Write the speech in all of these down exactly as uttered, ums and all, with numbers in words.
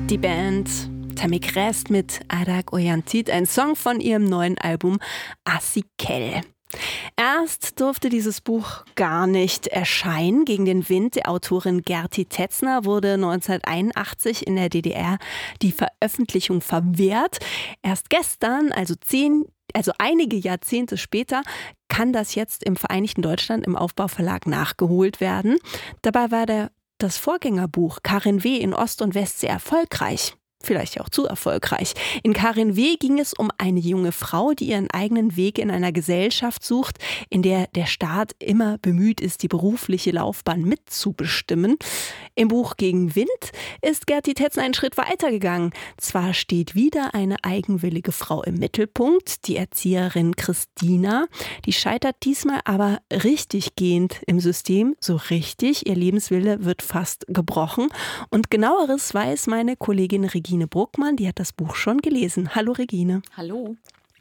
Die Band Tammy Crest mit Adak Oyantit, ein Song von ihrem neuen Album Asikel. Erst durfte dieses Buch gar nicht erscheinen. Gegen den Wind der Autorin Gerti Tetzner wurde neunzehnhunderteinundachtzig in der D D R die Veröffentlichung verwehrt. Erst gestern, also zehn, also einige Jahrzehnte später, kann das jetzt im Vereinigten Deutschland im Aufbauverlag nachgeholt werden. Dabei war der, das Vorgängerbuch Karin W. in Ost und West sehr erfolgreich. Vielleicht ja auch zu erfolgreich. In Karin W. ging es um eine junge Frau, die ihren eigenen Weg in einer Gesellschaft sucht, in der der Staat immer bemüht ist, die berufliche Laufbahn mitzubestimmen. Im Buch Gegen Wind ist Gerti Tetzner einen Schritt weiter gegangen. Zwar steht wieder eine eigenwillige Frau im Mittelpunkt, die Erzieherin Christina. Die scheitert diesmal aber richtiggehend im System, so richtig. Ihr Lebenswille wird fast gebrochen. Und genaueres weiß meine Kollegin Regine Bruckmann, die hat das Buch schon gelesen. Hallo Regine. Hallo.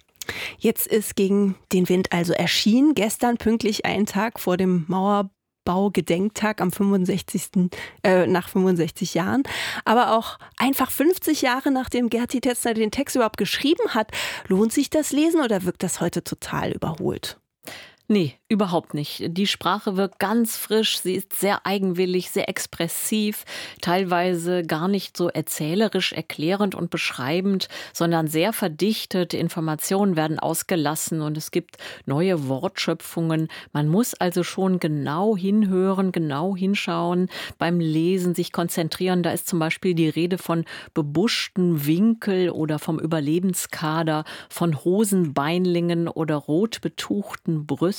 Jetzt ist Gegen den Wind also erschienen, gestern pünktlich einen Tag vor dem Mauerbau-Gedenktag am fünfundsechzigsten Äh, nach fünfundsechzig Jahren, aber auch einfach fünfzig Jahre nachdem Gerti Tetzner den Text überhaupt geschrieben hat. Lohnt sich das Lesen oder wirkt das heute total überholt? Nee, überhaupt nicht. Die Sprache wirkt ganz frisch, sie ist sehr eigenwillig, sehr expressiv, teilweise gar nicht so erzählerisch, erklärend und beschreibend, sondern sehr verdichtet. Informationen werden ausgelassen und es gibt neue Wortschöpfungen. Man muss also schon genau hinhören, genau hinschauen, beim Lesen sich konzentrieren. Da ist zum Beispiel die Rede von bebuschten Winkel oder vom Überlebenskader, von Hosenbeinlingen oder rot betuchten Brüsten.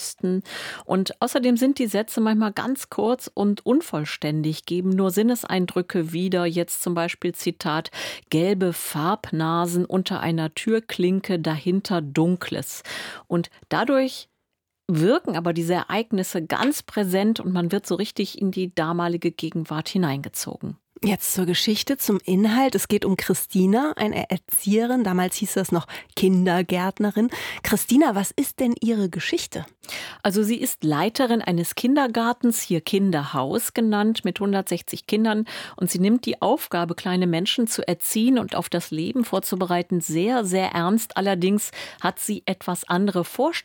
Und außerdem sind die Sätze manchmal ganz kurz und unvollständig, geben nur Sinneseindrücke wieder. Jetzt zum Beispiel Zitat: gelbe Farbnasen unter einer Türklinke, dahinter Dunkles. Und dadurch wirken aber diese Ereignisse ganz präsent und man wird so richtig in die damalige Gegenwart hineingezogen. Jetzt zur Geschichte, zum Inhalt. Es geht um Christina, eine Erzieherin. Damals hieß das noch Kindergärtnerin. Christina, was ist denn ihre Geschichte? Also sie ist Leiterin eines Kindergartens, hier Kinderhaus genannt, mit hundertsechzig Kindern. Und sie nimmt die Aufgabe, kleine Menschen zu erziehen und auf das Leben vorzubereiten, sehr, sehr ernst. Allerdings hat sie etwas andere Vorstellungen